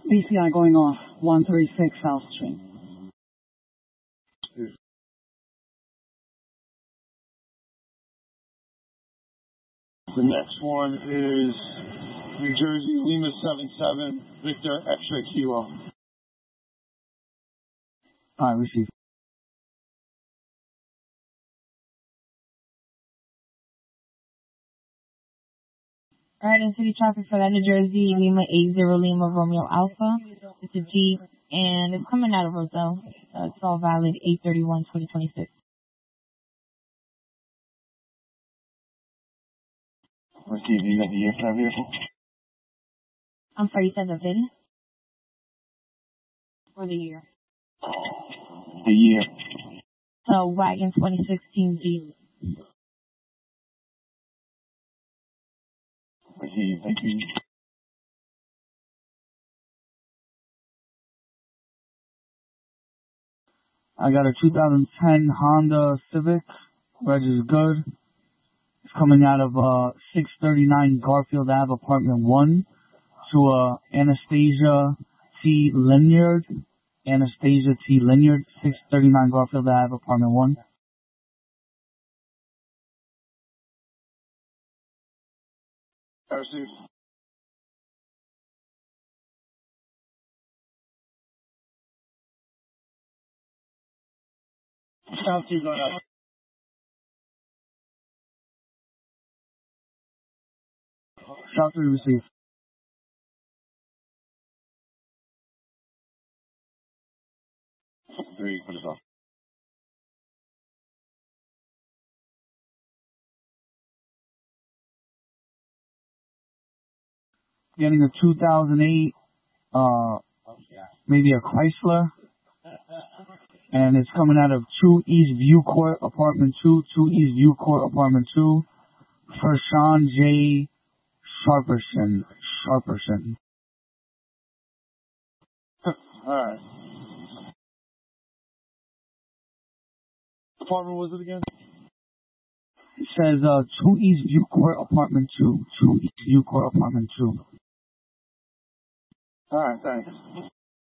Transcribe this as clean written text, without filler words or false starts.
BCI going off, 136 South Street. The next one is New Jersey, Lima 77, Victor, X-ray Kilo. Alright, receive. Alright, in city traffic for that New Jersey, Lima 80 Lima Romeo Alpha. It's a Jeep, and it's coming out of Roselle. It's all valid 8/31/2026. Receive, you got the year for that vehicle? I'm sorry, you said the VIN? Or the year? The year. So, wagon 2016 Jeep. Receive, thank you. I got a 2010 Honda Civic. Reg is good. It's coming out of 639 Garfield Ave, apartment 1, to Anastasia T. Linyard. Anastasia T. Linyard, 639 Garfield Ave, apartment 1. I receive. South 2 going up. South 3 received. Three, put it off. Getting a 2008, maybe a Chrysler. And it's coming out of 2 East View Court, apartment 2, 2 East View Court, apartment 2, for Sean J. Sharperson. Alright. Apartment was it again? It says 2 East View Court, apartment 2, 2 East View Court, apartment 2. Alright, thanks.